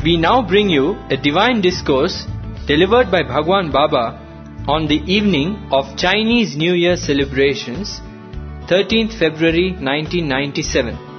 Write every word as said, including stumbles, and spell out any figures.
We now bring you a divine discourse delivered by Bhagwan Baba on the evening of Chinese New Year celebrations, thirteenth February nineteen ninety-seven.